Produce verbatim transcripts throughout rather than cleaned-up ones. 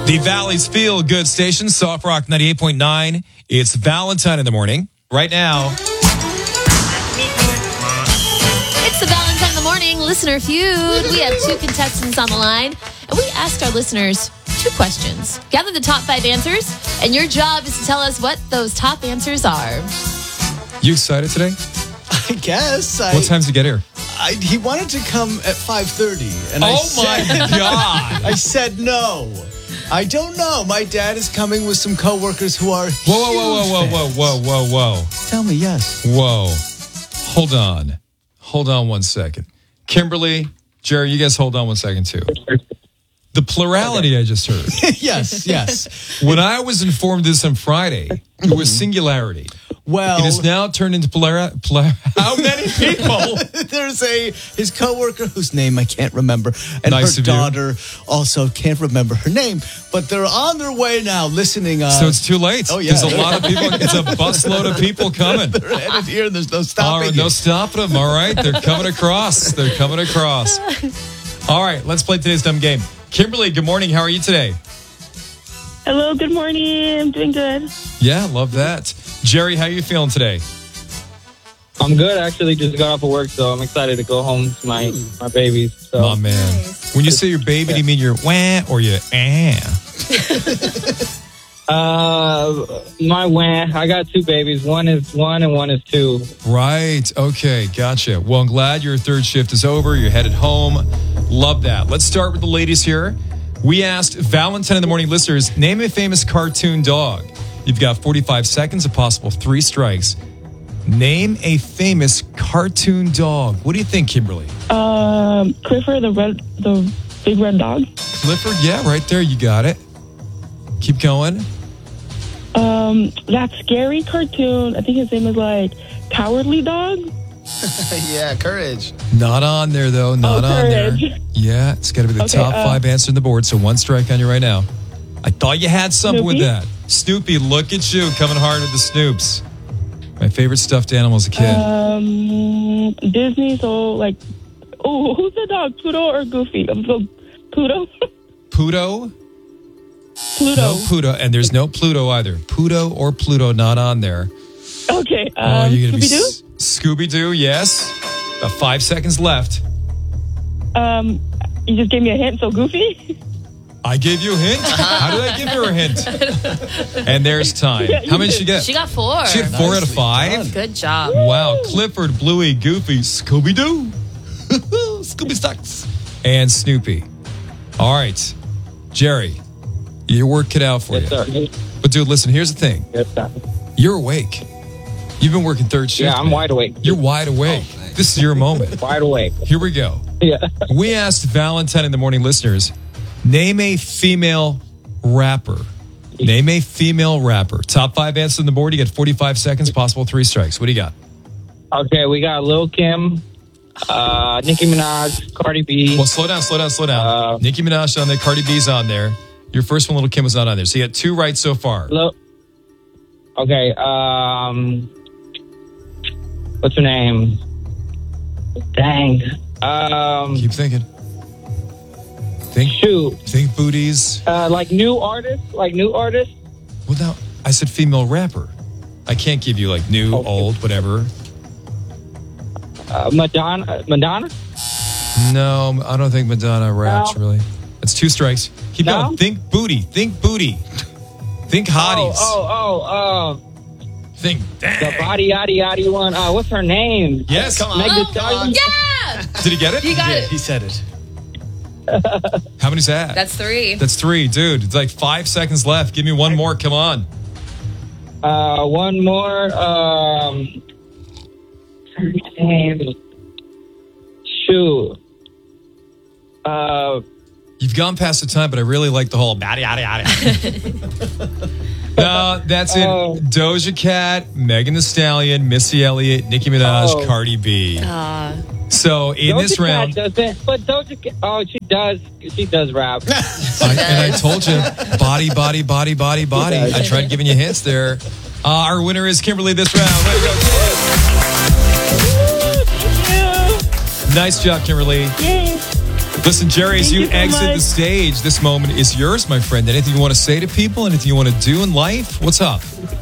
The Valley's Feel Good Station, Soft Rock ninety-eight point nine. It's Valentine in the morning. Right now. It's the Valentine in the morning listener feud. We have two contestants on the line, and we asked our listeners two questions. Gather the top five answers, and your job is to tell us what those top answers are. You excited today? I guess. I, What time did you get here? I, he wanted to come at five thirty. And I Oh, said, my God. I said no. I don't know. My dad is coming with some coworkers who are Whoa, whoa, whoa, whoa, huge whoa, fans. whoa, whoa, whoa, whoa. Tell me yes. Whoa. Hold on. Hold on one second. Kimberly, Jerry, you guys hold on one second, too. The plurality I just heard. Yes, yes. When I was informed this on Friday, it was singularity. Well, It is now turned into plura- plur- How many people? there's a his coworker whose name I can't remember, and Nice her of you. daughter also can't remember her name. But they're on their way now, listening. Uh, So it's too late. Oh, yeah. There's a lot of people. It's a busload of people coming. they're headed here, and there's no All stopping. right, no it. stopping them. All right, they're coming across. They're coming across. All right, let's play today's dumb game. Kimberly, good morning. How are you today? Hello, good morning. I'm doing good. Yeah, love that. Jerry, how are you feeling today? I'm good. I actually just got off of work, so I'm excited to go home to my, my babies. So. Oh, man. Nice. When you say your baby, do you mean your wah or your eh? Uh, my wah, I got two babies. One is one and one is two. Right. Okay. Gotcha. Well, I'm glad your third shift is over. You're headed home. Love that. Let's start with the ladies here. We asked Valentine in the Morning listeners, name a famous cartoon dog. You've got forty-five seconds, a possible three strikes. Name a famous cartoon dog. What do you think, Kimberly? Um, Clifford, the red, the big red dog. Clifford? Yeah, right there. You got it. Keep going. Um, that scary cartoon. I think his name is like Cowardly Dog. Yeah, courage. Not on there, though. Not Oh, on there. courage. Yeah, it's got to be the Okay, top uh, five answer on the board. So one strike on you right now. I thought you had something with Snoopy? that. Snoopy, look at you coming hard with the Snoops. My favorite stuffed animal as a kid. Um, Disney. So like, oh, who's the dog? Pluto or Goofy? I'm so Pluto. Pluto? Pluto. No Pluto. And there's no Pluto either. Pluto or Pluto not on there. Okay. Oh, Um, you're going to be Scooby-Doo. S- Scooby-Doo, yes. About five seconds left. Um, you just gave me a hint. So Goofy. I gave you a hint? How did I give her a hint? And there's time. Yeah, you How many did did. she get? She got four. She had four out of Nicely five. done. Good job. Wow, Clifford, Bluey, Goofy, Scooby-Doo, Scooby-Stocks, and Snoopy. All right, Jerry, your work cut out for Yes, you. sir. But dude, listen, here's the thing. Yes, sir. You're awake. You've been working third shift. Yeah, I'm man. wide awake. You're wide awake. This is your moment. Wide awake. Here we go. Yeah. We asked Valentine in the Morning listeners, name a female rapper. Name a female rapper. Top five answers on the board. You get forty-five seconds, possible three strikes. What do you got? Okay, we got Lil Kim, uh, Nicki Minaj, Cardi B. Well, slow down, slow down, slow down. Uh, Nicki Minaj on there, Cardi B's on there. Your first one, Little Kim, was not on there. So you got two right so far. Lil- okay, um, what's her name? Dang. Um, Keep thinking. Think, shoot. think booties. Uh, like new artists, like new artists. Well, now, I said female rapper. I can't give you like new, Okay. old, whatever. Uh, Madonna. Madonna. No, I don't think Madonna raps, No. really. That's two strikes. Keep No? going. Think booty. Think booty. Think hotties. Oh, oh, oh, Think, uh, the dang. body yaddy yaddy one. Uh, what's her name? Yes. Come on. Meg Oh, Thee Stallion. yeah. Did he get it? You got Yeah, it. he said it. How many's that? That's three. That's three, dude. It's like five seconds left. Give me one more. Come on. Uh, one more. Um, her name. Shoot. Uh, You've gone past the time, but I really like the whole body, yada, yada. No, that's it. Oh. Doja Cat, Megan Thee Stallion, Missy Elliott, Nicki Minaj, Oh. Cardi B. Uh, So in Doja this Cat round, doesn't, but Doja Cat, oh, she does. She does rap. I, and I told you, body, body, body, body, body. I tried giving you hints there. Uh, our winner is Kimberly this round. Way to go, Kim. Thank you. Nice job, Kimberly. Yay. Listen, Jerry, as Thank you, you so exit much. the stage, this moment is yours, my friend. Anything you want to say to people? Anything you want to do in life? What's up?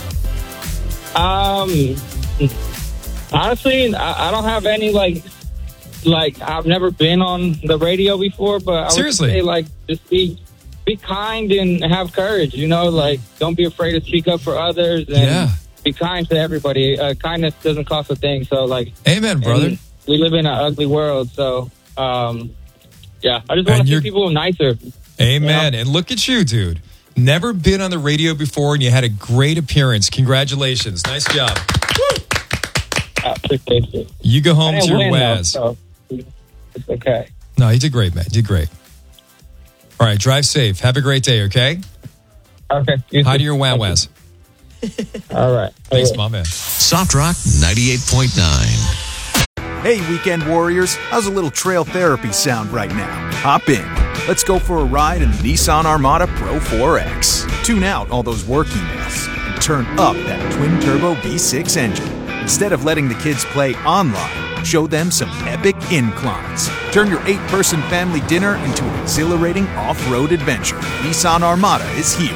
Um, honestly, I, I don't have any like, like I've never been on the radio before, but I Seriously? would say like just be, be kind and have courage. You know, like don't be afraid to speak up for others and Yeah. be kind to everybody. Uh, kindness doesn't cost a thing. So like, Amen, brother. and we live in an ugly world, so um, yeah, I just want And to you're- see people nicer. Amen. And look at you, dude. Never been on the radio before, and you had a great appearance. Congratulations. Nice job. I appreciate it. You go home I to didn't your win, though, Waz. so it's okay. No, you did great, man. You did great. All right, drive safe. Have a great day, okay? Okay. you Hi too. to your Wah Waz. All right. Thanks, Okay. my man. Soft Rock ninety-eight point nine. Hey, weekend warriors, how's a little trail therapy sound right now? Hop in. Let's go for a ride in the Nissan Armada Pro four X. Tune out all those work emails and turn up that twin-turbo V six engine. Instead of letting the kids play online, show them some epic inclines. Turn your eight-person family dinner into an exhilarating off-road adventure. Nissan Armada is here.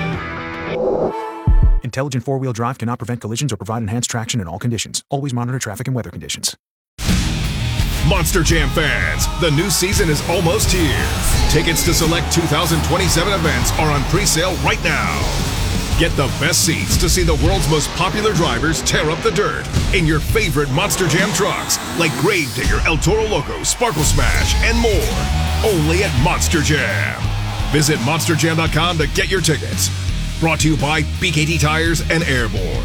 Intelligent four-wheel drive cannot prevent collisions or provide enhanced traction in all conditions. Always monitor traffic and weather conditions. Monster Jam fans, the new season is almost here. Tickets to select two thousand twenty-seven events are on pre-sale right now. Get the best seats to see the world's most popular drivers tear up the dirt in your favorite Monster Jam trucks like Gravedigger, El Toro Loco, Sparkle Smash, and more. Only at Monster Jam. Visit monster jam dot com to get your tickets. Brought to you by B K T Tires and Airborne.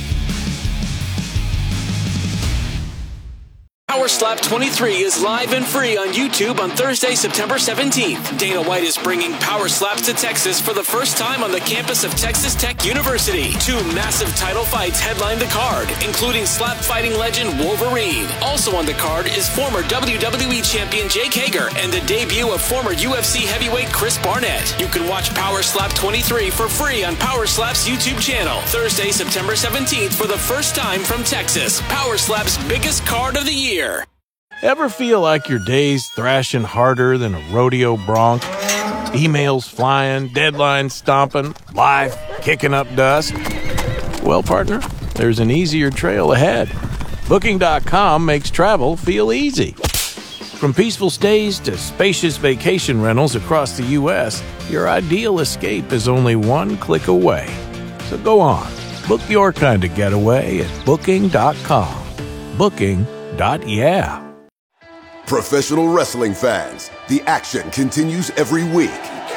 Power Slap twenty-three is live and free on YouTube on Thursday, September seventeenth. Dana White is bringing Power Slaps to Texas for the first time on the campus of Texas Tech University. Two massive title fights headline the card, including slap fighting legend Wolverine. Also on the card is former W W E champion Jake Hager and the debut of former U F C heavyweight Chris Barnett. You can watch Power Slap twenty-three for free on Power Slap's YouTube channel. Thursday, September seventeenth for the first time from Texas. Power Slap's biggest card of the year. Ever feel like your day's thrashing harder than a rodeo bronc? Emails flying, deadlines stomping, life kicking up dust? Well, partner, there's an easier trail ahead. Booking dot com makes travel feel easy. From peaceful stays to spacious vacation rentals across the U S, your ideal escape is only one click away. So go on, book your kind of getaway at Booking dot com. Booking. Yeah. Professional wrestling fans, the action continues every week.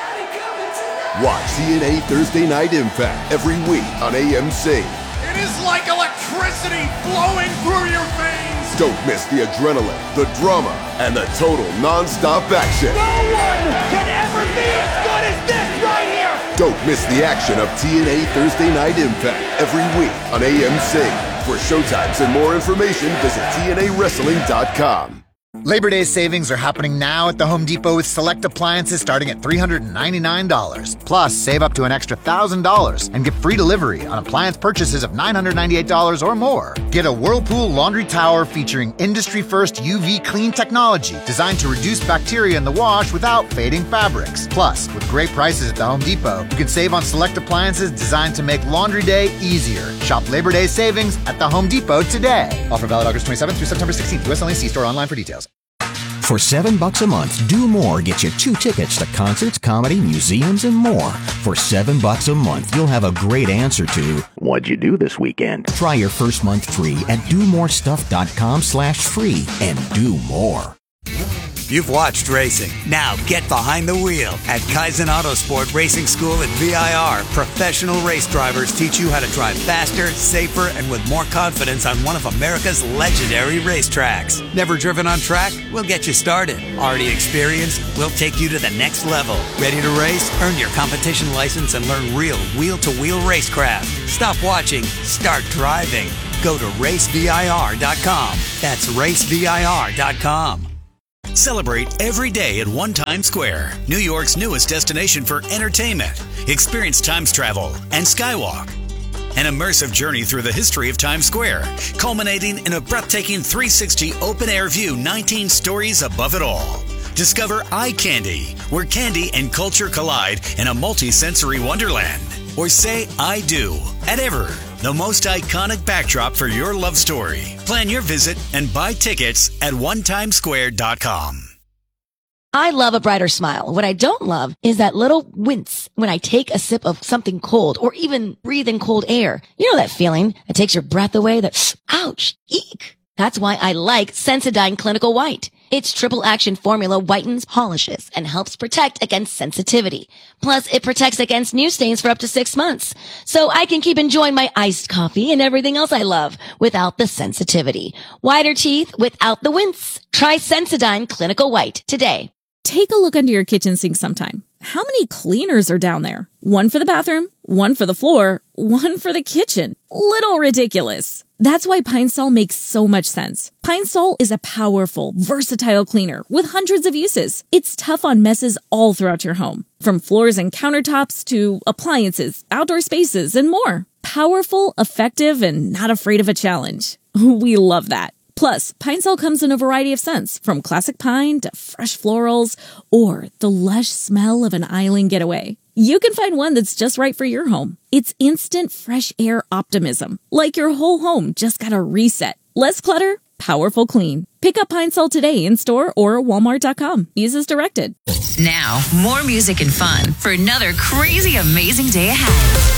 Watch T N A Thursday Night Impact every week on A M C. It is like electricity flowing through your veins. Don't miss the adrenaline, the drama, and the total non-stop action. No one can ever be as good as this right here. Don't miss the action of T N A Thursday Night Impact every week on A M C. For showtimes and more information, visit T N A wrestling dot com. Labor Day savings are happening now at the Home Depot with select appliances starting at three hundred ninety-nine dollars. Plus, save up to an extra one thousand dollars and get free delivery on appliance purchases of nine hundred ninety-eight dollars or more. Get a Whirlpool laundry tower featuring industry-first U V clean technology designed to reduce bacteria in the wash without fading fabrics. Plus, with great prices at the Home Depot, you can save on select appliances designed to make laundry day easier. Shop Labor Day savings at the Home Depot today. Offer valid August twenty-seventh through September sixteenth. U S only. See store online for details. For seven bucks a month, Do More gets you two tickets to concerts, comedy, museums, and more. For seven bucks a month, you'll have a great answer to what'd you do this weekend? Try your first month free at do more stuff dot com slash free and do more. You've watched racing. Now get behind the wheel. At Kaizen Autosport Racing School at V I R, professional race drivers teach you how to drive faster, safer, and with more confidence on one of America's legendary racetracks. Never driven on track? We'll get you started. Already experienced? We'll take you to the next level. Ready to race? Earn your competition license and learn real wheel-to-wheel racecraft. Stop watching. Start driving. Go to race V I R dot com. That's race V I R dot com. Celebrate every day at One Times Square, New York's newest destination for entertainment. Experience Times Travel and Skywalk. An immersive journey through the history of Times Square, culminating in a breathtaking three sixty open-air view nineteen stories above it all. Discover Eye Candy, where candy and culture collide in a multi-sensory wonderland. Or say I do at Ever, the most iconic backdrop for your love story. Plan your visit and buy tickets at one time square dot com. I love a brighter smile. What I don't love is that little wince when I take a sip of something cold or even breathe in cold air. You know that feeling that takes your breath away? That, ouch, eek. That's why I like Sensodyne Clinical White. Its triple action formula whitens, polishes, and helps protect against sensitivity. Plus, it protects against new stains for up to six months. So I can keep enjoying my iced coffee and everything else I love without the sensitivity. Whiter teeth without the wince. Try Sensodyne Clinical White today. Take a look under your kitchen sink sometime. How many cleaners are down there? One for the bathroom, one for the floor, one for the kitchen. Little ridiculous. That's why Pine Sol makes so much sense. Pine Sol is a powerful, versatile cleaner with hundreds of uses. It's tough on messes all throughout your home, from floors and countertops to appliances, outdoor spaces, and more. Powerful, effective, and not afraid of a challenge. We love that. Plus, Pine Sol comes in a variety of scents, from classic pine to fresh florals or the lush smell of an island getaway. You can find one that's just right for your home. It's instant fresh air optimism, like your whole home just got a reset. Less clutter, powerful clean. Pick up Pine Sol today in store or walmart dot com. Use as directed. Now, more music and fun for another crazy, amazing day ahead.